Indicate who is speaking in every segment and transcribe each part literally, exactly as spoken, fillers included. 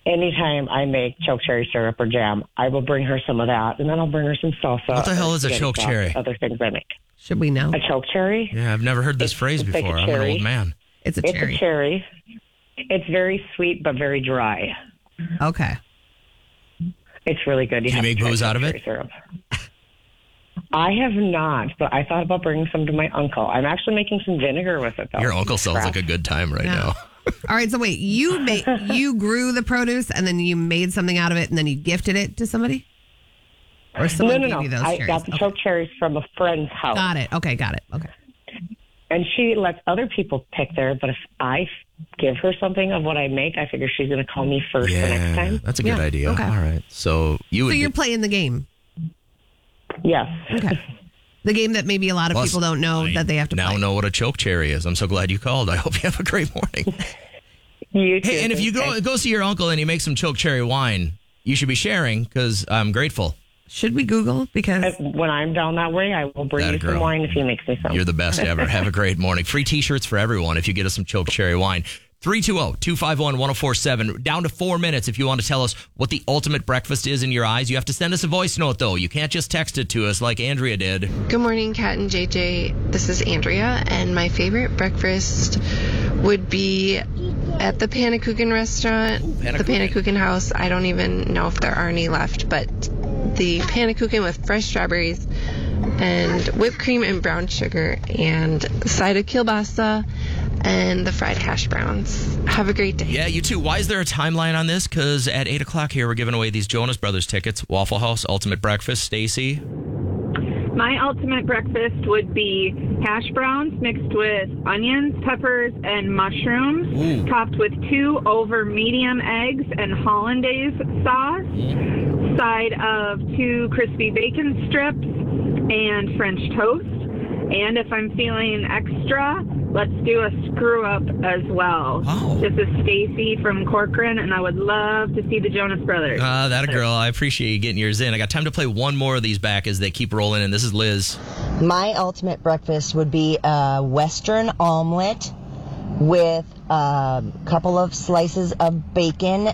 Speaker 1: anytime I make choke cherry syrup or jam, I will bring her some of that, and then I'll bring her some salsa.
Speaker 2: What the hell is a choke
Speaker 1: sauce,
Speaker 2: cherry?
Speaker 1: Other things I make.
Speaker 3: Should we know?
Speaker 1: A choke cherry?
Speaker 2: Yeah, I've never heard this
Speaker 1: it's,
Speaker 2: phrase
Speaker 1: it's
Speaker 2: before.
Speaker 1: like
Speaker 2: I'm an old man.
Speaker 3: It's a
Speaker 1: it's
Speaker 3: cherry.
Speaker 1: It's a cherry. It's very sweet, but very dry.
Speaker 3: Okay.
Speaker 1: It's really good. You,
Speaker 2: Do you make booze out of it?
Speaker 1: Syrup. I have not, but I thought about bringing some to my uncle. I'm actually making some vinegar with it, though.
Speaker 2: Your uncle sounds like a good time right
Speaker 3: Yeah.
Speaker 2: now.
Speaker 3: All right, so wait, you made you grew the produce and then you made something out of it and then you gifted it to somebody? Or
Speaker 1: No,
Speaker 3: someone
Speaker 1: no,
Speaker 3: gave
Speaker 1: no.
Speaker 3: you those
Speaker 1: I
Speaker 3: cherries?
Speaker 1: got the
Speaker 3: Okay.
Speaker 1: choke cherries from a friend's house.
Speaker 3: Got it. Okay, got it. Okay.
Speaker 1: And she lets other people pick there, but if I give her something of what I make, I figure she's going to call me first the next time.
Speaker 2: That's a good
Speaker 3: Yeah,
Speaker 2: idea.
Speaker 3: okay.
Speaker 2: All right. So you
Speaker 3: So
Speaker 2: would
Speaker 3: you're
Speaker 2: do-
Speaker 3: playing the game.
Speaker 1: Yes.
Speaker 3: Okay. The game that maybe a lot of
Speaker 2: Plus,
Speaker 3: people don't know
Speaker 2: I
Speaker 3: that they have to
Speaker 2: now
Speaker 3: play.
Speaker 2: know what a choke cherry is. I'm so glad you called. I hope you have a great morning.
Speaker 1: You too.
Speaker 2: Hey, and if you go go see your uncle and you make some choke cherry wine, you should be sharing because I'm grateful.
Speaker 3: Should we Google? Because
Speaker 1: When I'm down that way, I will bring
Speaker 2: That
Speaker 1: you
Speaker 2: girl.
Speaker 1: some wine if he makes me some.
Speaker 2: You're the best ever. Have a great morning. Free t-shirts for everyone if you get us some choke cherry wine. three two zero, two five one, one zero four seven. Down to four minutes if you want to tell us what the ultimate breakfast is in your eyes. You have to send us a voice note, though. You can't just text it to us like Andrea did.
Speaker 4: Good morning, Kat and J J. This is Andrea, and my favorite breakfast would be at the Panakuchen restaurant,
Speaker 2: Ooh, Panakuchen.
Speaker 4: the Panakuchen house. I don't even know if there are any left, but the Panakuchen with fresh strawberries and whipped cream and brown sugar and a side of kielbasa and the fried hash browns. Have a great day.
Speaker 2: Yeah, you too. Why is there a timeline on this? Because at eight o'clock here, we're giving away these Jonas Brothers tickets. Waffle House, Ultimate Breakfast. Stacy?
Speaker 5: My ultimate breakfast would be hash browns mixed with onions, peppers, and mushrooms,
Speaker 2: Ooh.
Speaker 5: topped with two over medium eggs and hollandaise sauce, side of two crispy bacon strips, and French toast. And if I'm feeling extra, let's do a screw up as well.
Speaker 2: Oh.
Speaker 5: This is Stacy from Corcoran, and I would love to see the Jonas Brothers.
Speaker 2: Uh, that a girl. I appreciate you getting yours in. I got time to play one more of these back as they keep rolling in. This is Liz.
Speaker 6: My ultimate breakfast would be a Western omelet with a couple of slices of bacon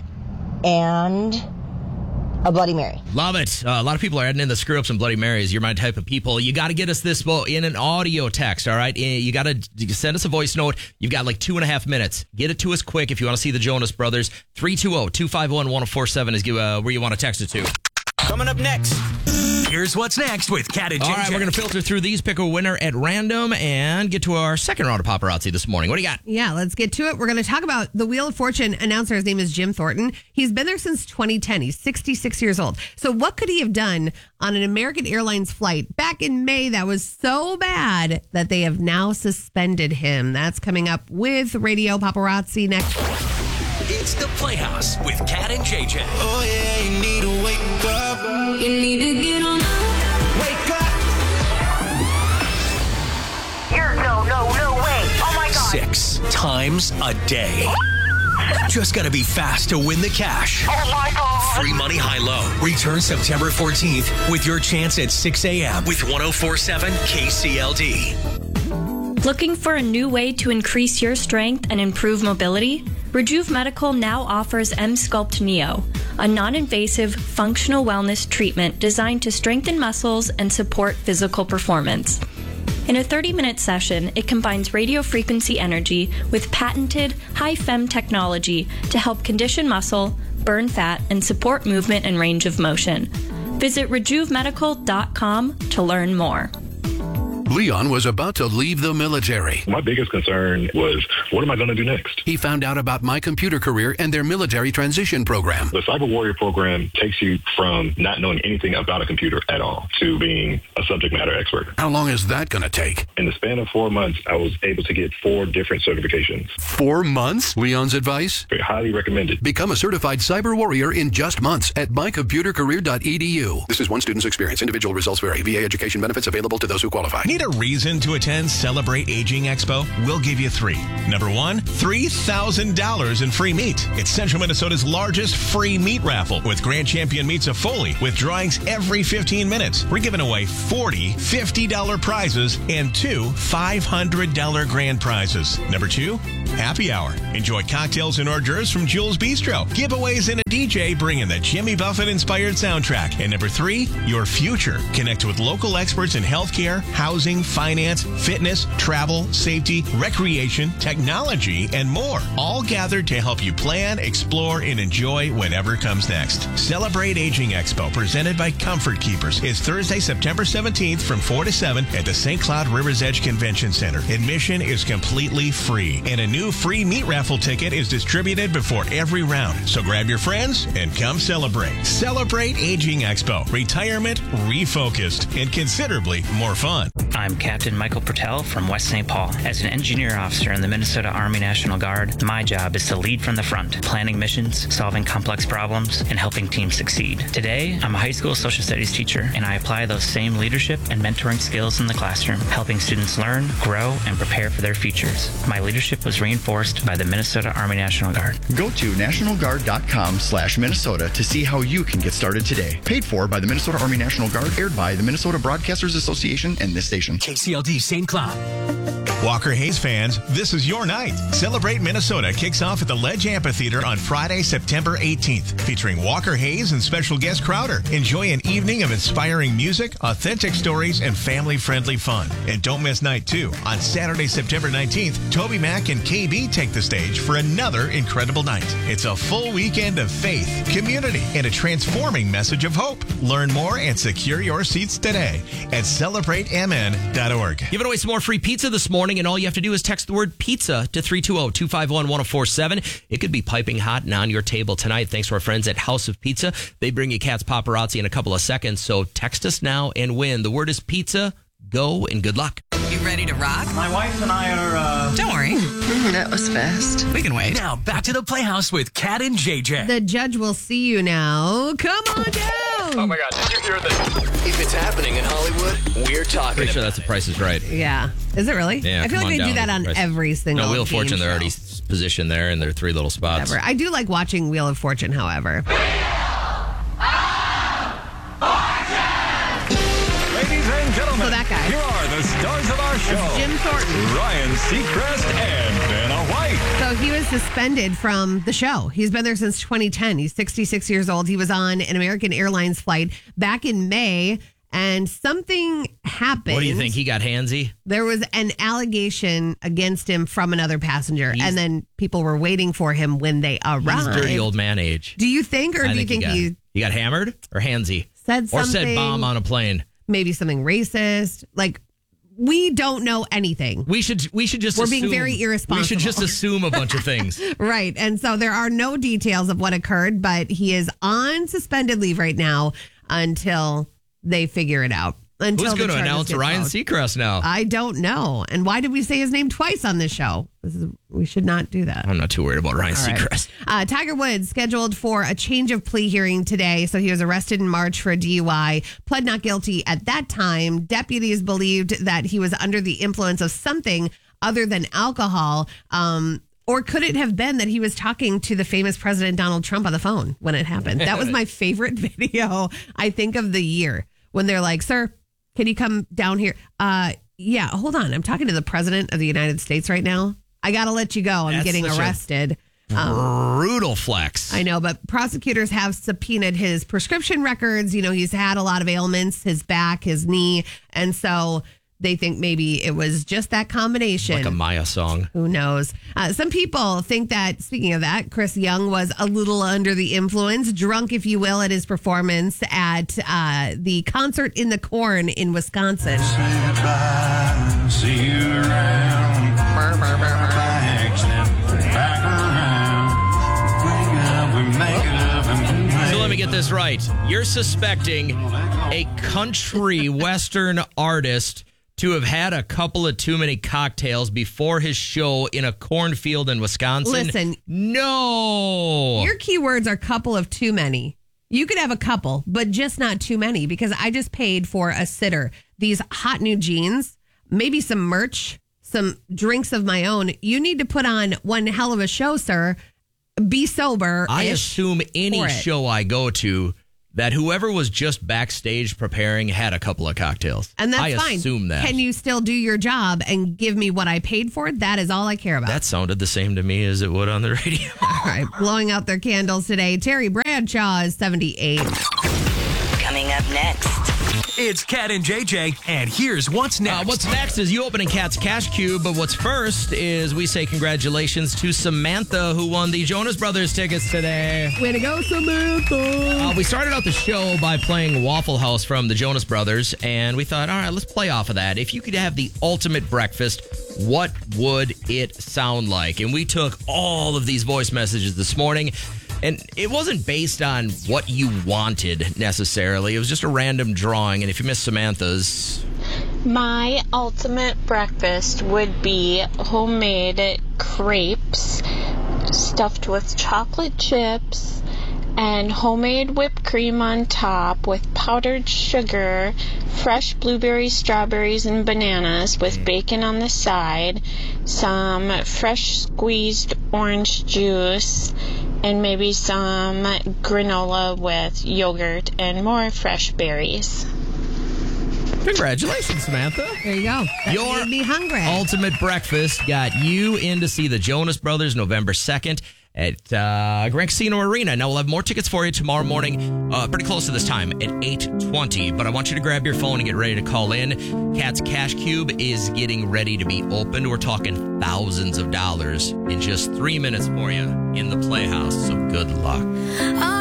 Speaker 6: and a Bloody Mary.
Speaker 2: Love it. Uh, a lot of people are adding in the screw ups and Bloody Marys. You're my type of people. You got to get us this mo- in an audio text, all right? You got to send us a voice note. You've got like two and a half minutes. Get it to us quick if you want to see the Jonas Brothers. three two zero, two five one, one zero four seven is uh, where you want to text it to.
Speaker 7: Coming up next, here's what's next with Kat and J J.
Speaker 2: All right, we're going to filter through these, pick a winner at random, and get to our second round of paparazzi this morning. What do you got?
Speaker 3: yeah, let's get to it. We're going to talk about the Wheel of Fortune announcer. His name is Jim Thornton. He's been there since twenty ten. He's sixty-six years old. So what could he have done on an American Airlines flight back in May that was so bad that they have now suspended him? That's coming up with Radio Paparazzi next.
Speaker 7: It's the Playhouse with Kat and J J.
Speaker 8: Oh yeah, you need to wake up.
Speaker 9: You need to get on up.
Speaker 8: Wake up.
Speaker 10: You're no, no, no way. Oh my God.
Speaker 7: Six times a day. Just gotta be fast to win the cash.
Speaker 10: Oh my God.
Speaker 7: Free money high-low. Return September fourteenth with your chance at six a.m. with one oh four seven K C L D.
Speaker 11: Looking for a new way to increase your strength and improve mobility? Rejuve Medical now offers M-Sculpt Neo, a non-invasive functional wellness treatment designed to strengthen muscles and support physical performance. In a thirty-minute session, it combines radio frequency energy with patented high-fem technology to help condition muscle, burn fat, and support movement and range of motion. Visit rejuve medical dot com to learn more.
Speaker 12: Leon was about to leave the military.
Speaker 13: My biggest concern was, what am I going to do next?
Speaker 12: He found out about My Computer Career and their military transition program.
Speaker 13: The Cyber Warrior program takes you from not knowing anything about a computer at all to being a subject matter expert.
Speaker 12: How long is that going to take?
Speaker 13: In the span of four months, I was able to get four different certifications.
Speaker 12: Four months? Leon's advice?
Speaker 13: Very highly recommended.
Speaker 12: Become a certified cyber warrior in just months at my computer career dot e d u. This is one student's experience. Individual results vary. V A education benefits available to those who qualify.
Speaker 14: Need a reason to attend Celebrate Aging Expo? We'll give you three. Number one, three thousand dollars in free meat. It's Central Minnesota's largest free meat raffle with Grand Champion Meats of Foley with drawings every fifteen minutes. We're giving away forty fifty dollars prizes and two five hundred dollars grand prizes. Number two, Happy hour. Enjoy cocktails and hors d'oeuvres from Jules Bistro. Giveaways and a D J bringing the Jimmy Buffett-inspired soundtrack. And number three, your future. Connect with local experts in healthcare, housing, finance, fitness, travel, safety, recreation, technology, and more. All gathered to help you plan, explore, and enjoy whatever comes next. Celebrate Aging Expo, presented by Comfort Keepers, is Thursday, September seventeenth from four to seven at the Saint Cloud Rivers Edge Convention Center. Admission is completely free, and a new free meat raffle ticket is distributed before every round. So grab your friends and come celebrate. Celebrate Aging Expo. Retirement refocused and considerably more fun.
Speaker 15: I'm Captain Michael Pertell from West Saint Paul. As an engineer officer in the Minnesota Army National Guard, my job is to lead from the front, planning missions, solving complex problems, and helping teams succeed. Today, I'm a high school social studies teacher, and I apply those same leadership and mentoring skills in the classroom, helping students learn, grow, and prepare for their futures. My leadership was reinforced by the Minnesota Army National Guard.
Speaker 16: Go to nationalguard.com slash Minnesota to see how you can get started today. Paid for by the Minnesota Army National Guard, aired by the Minnesota Broadcasters Association and this station.
Speaker 7: K C L D Saint Cloud.
Speaker 14: Walker Hayes fans, this is your night. Celebrate Minnesota kicks off at the Ledge Amphitheater on Friday, September eighteenth, featuring Walker Hayes and special guest Crowder. Enjoy an evening of inspiring music, authentic stories, and family-friendly fun. And don't miss night two. On Saturday, September nineteenth, Toby Mac and K B take the stage for another incredible night. It's a full weekend of faith, community, and a transforming message of hope. Learn more and secure your seats today at celebrate m n dot org.
Speaker 2: Giving away some more free pizza this morning, and all you have to do is text the word pizza to three two zero, two five one, one zero four seven. It could be piping hot and on your table tonight thanks to our friends at House of Pizza. They bring you Cat's Paparazzi in a couple of seconds, so text us now and win. The word is pizza. Go and good luck.
Speaker 17: You ready to rock?
Speaker 7: My wife and I are, uh...
Speaker 17: Don't worry.
Speaker 4: That was fast.
Speaker 17: We can wait.
Speaker 7: Now, back to the Playhouse with Kat and J J.
Speaker 3: The judge will see you now. Come on down.
Speaker 7: Oh, my God. Did you hear this?
Speaker 18: If it's happening in Hollywood, we're talking
Speaker 2: Pretty sure
Speaker 18: about
Speaker 2: that's the Price is Right.
Speaker 3: Yeah. Is it really?
Speaker 2: Yeah,
Speaker 3: I feel
Speaker 2: come
Speaker 3: like
Speaker 2: on
Speaker 3: they do
Speaker 2: down
Speaker 3: that
Speaker 2: with the
Speaker 3: on
Speaker 2: Price.
Speaker 3: every single
Speaker 2: No, Wheel of
Speaker 3: game
Speaker 2: Fortune, they're
Speaker 3: show.
Speaker 2: already positioned there in their three little spots.
Speaker 3: Whatever. I do like watching Wheel of Fortune, however.
Speaker 19: Ladies and gentlemen,
Speaker 3: So that guy.
Speaker 19: here are the stars of our show.
Speaker 3: It's Jim Thornton.
Speaker 19: Ryan Seacrest and Vanna White.
Speaker 3: So he was suspended from the show. He's been there since twenty ten. He's sixty-six years old. He was on an American Airlines flight back in May, and something happened.
Speaker 2: What do you think? He got handsy?
Speaker 3: There was an allegation against him from another passenger,
Speaker 2: He's-
Speaker 3: and then people were waiting for him when they arrived.
Speaker 2: He's dirty old man age.
Speaker 3: Do you think, or
Speaker 2: I
Speaker 3: do you think
Speaker 2: he got,
Speaker 3: he
Speaker 2: he got hammered or handsy?
Speaker 3: said
Speaker 2: Or
Speaker 3: something?
Speaker 2: said bomb on a plane?
Speaker 3: Maybe something racist. Like, we don't know anything.
Speaker 2: We should we should just
Speaker 3: We're
Speaker 2: assume,
Speaker 3: being very irresponsible.
Speaker 2: We should just assume a bunch of things.
Speaker 3: Right. And so there are no details of what occurred, but he is on suspended leave right now until they figure it out. Until
Speaker 2: Who's
Speaker 3: the
Speaker 2: going to
Speaker 3: charges
Speaker 2: announce
Speaker 3: get
Speaker 2: Ryan
Speaker 3: filed.
Speaker 2: Seacrest now?
Speaker 3: I don't know. And why did we say his name twice on this show? This is, we should not do that.
Speaker 2: I'm not too worried about Ryan
Speaker 3: All right.
Speaker 2: Seacrest.
Speaker 3: Uh, Tiger Woods scheduled for a change of plea hearing today. So he was arrested in March for a D U I, pled not guilty at that time. Deputies believed that he was under the influence of something other than alcohol. Um, or could it have been that he was talking to the famous President Donald Trump on the phone when it happened? That was my favorite video, I think, of the year, when they're like, sir, can you come down here? Uh, yeah, hold on. I'm talking to the President of the United States right now. I got to let you go. I'm
Speaker 2: That's
Speaker 3: getting
Speaker 2: such a
Speaker 3: arrested. Um,
Speaker 2: Brutal flex.
Speaker 3: I know, but prosecutors have subpoenaed his prescription records. You know, he's had a lot of ailments, his back, his knee. And so they think maybe it was just that combination.
Speaker 2: Like a Maya song.
Speaker 3: Who knows? Uh, some people think that, speaking of that, Chris Young was a little under the influence, drunk, if you will, at his performance at uh, the concert in the Corn in Wisconsin.
Speaker 8: See you around.
Speaker 3: Burr, burr, burr, burr.
Speaker 8: By accident, back around. Wake up and make it up and
Speaker 2: So let me get this right. You're suspecting a country western artist to have had a couple of too many cocktails before his show in a cornfield in Wisconsin.
Speaker 3: Listen.
Speaker 2: No.
Speaker 3: Your keywords are couple of too many. You could have a couple, but just not too many, because I just paid for a sitter. These hot new jeans, maybe some merch, some drinks of my own. You need to put on one hell of a show, sir. Be sober.
Speaker 2: I assume any show I go to, that whoever was just backstage preparing had a couple of cocktails.
Speaker 3: And that's
Speaker 2: I
Speaker 3: fine.
Speaker 2: assume that.
Speaker 3: Can you still do your job and give me what I paid for? That is all I care about.
Speaker 2: That sounded the same to me as it would on the radio.
Speaker 3: All right. Blowing out their candles today. Terry Bradshaw is seventy-eight.
Speaker 10: Coming up next.
Speaker 7: It's Cat and J J, and here's what's next.
Speaker 2: Uh, what's next is you opening Cat's Cash Cube, but what's first is we say congratulations to Samantha, who won the Jonas Brothers tickets today.
Speaker 3: Way to go, Samantha.
Speaker 2: Uh, we started out the show by playing Waffle House from the Jonas Brothers, and we thought, all right, let's play off of that. If you could have the ultimate breakfast, what would it sound like? And we took all of these voice messages this morning. And it wasn't based on what you wanted necessarily. It was just a random drawing. And if you missed Samantha's...
Speaker 17: My ultimate breakfast would be homemade crepes stuffed with chocolate chips and homemade whipped cream on top with powdered sugar, fresh blueberries, strawberries, and bananas with bacon on the side, some fresh squeezed orange juice, and maybe some granola with yogurt and more fresh berries.
Speaker 2: Congratulations, Samantha.
Speaker 3: There you go. That
Speaker 2: Your
Speaker 3: made me hungry.
Speaker 2: ultimate breakfast got you in to see the Jonas Brothers November second at uh, Grand Casino Arena. Now, we'll have more tickets for you tomorrow morning, uh, pretty close to this time, at eight twenty. But I want you to grab your phone and get ready to call in. Cat's Cash Cube is getting ready to be opened. We're talking thousands of dollars in just three minutes for you in the Playhouse. So good luck.